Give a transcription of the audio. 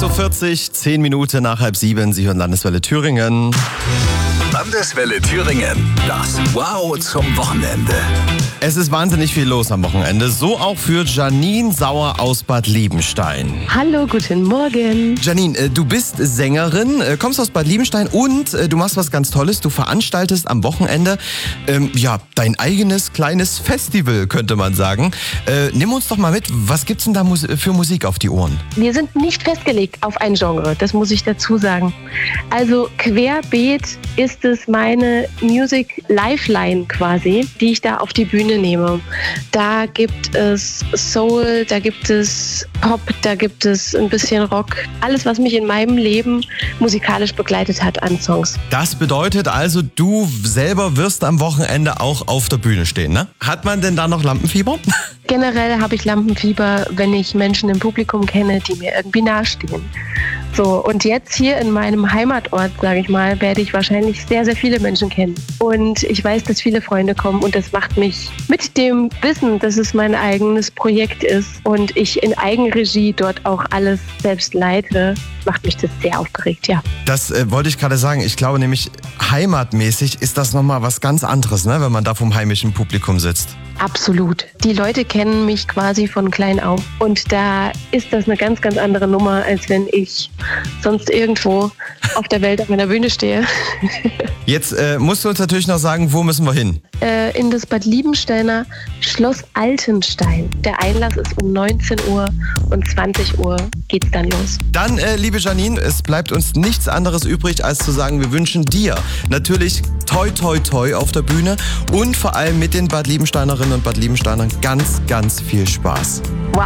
8.40 Uhr, 10 Minuten nach 6:30. Sie hören Landeswelle Thüringen. Landeswelle Thüringen. Das Wow zum Wochenende. Es ist wahnsinnig viel los am Wochenende. So auch für Janine Sauer aus Bad Liebenstein. Hallo, guten Morgen. Janine, du bist Sängerin, kommst aus Bad Liebenstein und du machst was ganz Tolles. Du veranstaltest am Wochenende dein eigenes kleines Festival, könnte man sagen. Nimm uns doch mal mit, was gibt's denn da für Musik auf die Ohren? Wir sind nicht festgelegt auf ein Genre, das muss ich dazu sagen. Also querbeet ist es meine Music Lifeline quasi, die ich da auf die Bühne nehme. Da gibt es Soul, da gibt es Pop, da gibt es ein bisschen Rock. Alles, was mich in meinem Leben musikalisch begleitet hat an Songs. Das bedeutet also, du selber wirst am Wochenende auch auf der Bühne stehen, ne? Hat man denn da noch Lampenfieber? Generell habe ich Lampenfieber, wenn ich Menschen im Publikum kenne, die mir irgendwie nahestehen. So, und jetzt hier in meinem Heimatort, sage ich mal, werde ich wahrscheinlich sehr, sehr viele Menschen kennen. Und ich weiß, dass viele Freunde kommen und das macht mich mit dem Wissen, dass es mein eigenes Projekt ist und ich in Eigenregie dort auch alles selbst leite, macht mich das sehr aufgeregt, ja. Das wollte ich gerade sagen. Ich glaube nämlich, heimatmäßig ist das nochmal was ganz anderes, ne, wenn man da vom heimischen Publikum sitzt. Absolut. Die Leute kennen mich quasi von klein auf. Und da ist das eine ganz, ganz andere Nummer, als wenn ich sonst irgendwo auf der Welt auf meiner Bühne stehe. Jetzt musst du uns natürlich noch sagen, wo müssen wir hin? In das Bad Liebensteiner Schloss Altenstein. Der Einlass ist um 19 Uhr und 20 Uhr geht's dann los. Dann, liebe Janine, es bleibt uns nichts anderes übrig, als zu sagen, wir wünschen dir natürlich toi toi toi auf der Bühne und vor allem mit den Bad Liebensteinerinnen und Bad Liebensteinern ganz, ganz viel Spaß. Wow.